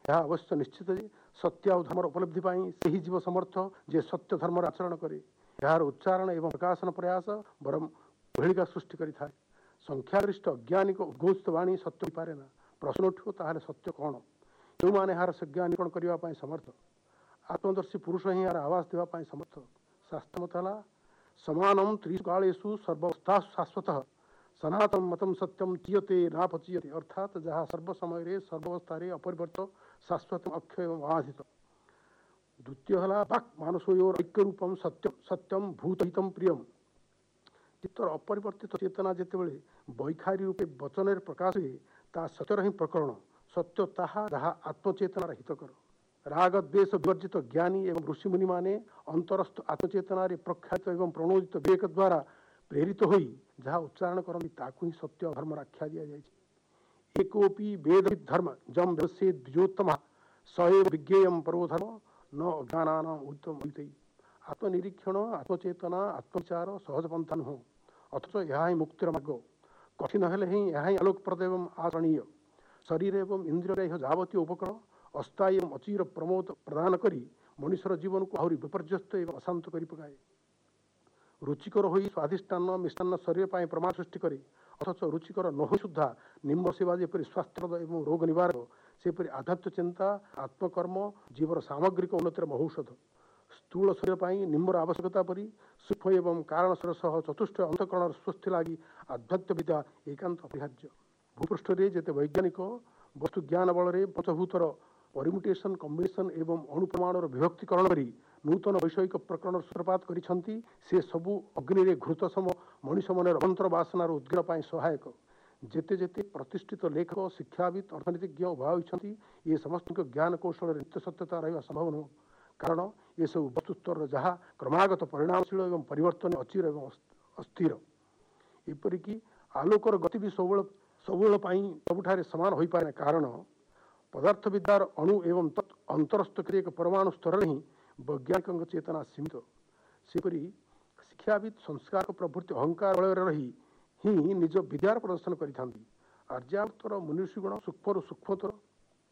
यह अवश्य निश्चित जे सत्य और धर्म उपलब्धि पाई सही जीव समर्थ जे सत्य धर्म आचरण करे यार उच्चारण एवं प्रकाशन प्रयास बरम भेड़िका सृष्टि करि थाए। संख्यागरिष्ठ अज्ञानिक उद्घोषित वाणी सत्य पारे ना प्रश्न उठो ताहले सत्य कौन जो माने हार संज्ञा निरूपण करने पाई समर्थ आत्मदर्शी पुरुष ही यार आवास देवाई समर्थ। शास्त्र मत समानम त्रिकालेषु सर्वस्था शाश्वत सनातन मतम सत्यम चीयते नापचीयते अर्थात जहाँ सर्व समय सर्वावस्था अपरिवर्त शाश्वत अक्षय अबाधित। द्वितीय है वाक् मानसोर ऐक्य रूपम सत्यम सत्यम भूतहितम प्रियम चित्तर अपरिवर्तित चेतना जिते वैखारी रूपे वचन प्रकाश हुए ता सत्यर ही प्रकरण सत्य ताहा जहाँ आत्मचेतनार हितकर। राग द्वेष विवर्जित ज्ञानी एवं ऋषिमुनि माने अंतरस्थ आत्मचेतनार प्रख्यात एवं प्रणोदित विवेक द्वारा प्रेरित होई जहाँ उच्चारण करती ताकू ही सत्य धर्म आख्या दि जाए। एकोपी वेद धर्म जम व्यवसे द्विजोत्तम सएव विज्ञेयम परो धर्म न अज्ञाना उत्तम आत्मनिरीक्षण आत्मचेतना आत्मविचार सहज पंथा नुह अथच यह ही मुक्तिर मार्ग कठिन हेले ही यह ही आलोकप्रद एवं आचरणीय। शरीर एवं इंद्रिय जावतीय उपकरण अस्थायी एवं अचिर प्रमोद प्रदान करी मनुष्यर जीवन को आहरी विपर्यस्त एवं अशांत कर पकाए। रुचिकर हो स्वादिष्टान मिष्टान शरीर पर प्रमाण सृष्टि करे अथच रुचिकर न हो सुधा निम्न सेवा जेपरी स्वास्थ्यप्रद एवं रोग निवारक सेपरी आध्यात्म चिंता आत्मकर्म जीवर सामग्रिक उन्नतिर महौषध। स्थूल शरीर पर निम्बर आवश्यकता परी सूक्ष्म एवं कारण सह चतुष्ट अंतकरण स्वस्थ लगी आध्यात्म विद्या एकांत अपरिहार्य। भूपृष्ठ में जिते वैज्ञानिक वस्तु ज्ञान बल पंचभूतर परिमुटेशन कम्बिनेशन एवं अणुप्रमाणर विभक्तिकरण करी नूतन वैषयिक प्रकरण सूत्रपात करिसेंती से सबू अग्नि घृत सम मनीष मन अंतर बासनार उद्गिरण पर सहायक। जेते जेते प्रतिष्ठित लेखक शिक्षाविद अर्थनीतिज्ञ उभा होती ये समस्त ज्ञान कौशल नित्य सत्यता रहा संभव नुह कारण ये सब वस्तुस्तर जहाँ क्रमागत परिणामशील एवं परिवर्तन अचिर एवं अस्थिर। एपरिक आलोकर गति भी सबुल सबुठारे सामान हो पाए कारण पदार्थ विद्यार अणु एवं तत् अंतरस्थ एक परमाणु स्तर ही वैज्ञानिक चेतना सीमित। सेपरी शिक्षाविद संस्कार प्रभृति अहंकार बल रही ही निज विद्यार प्रदर्शन करि आर्यावतर मनुष्यगुण सूक्ष्म सूक्ष्मतर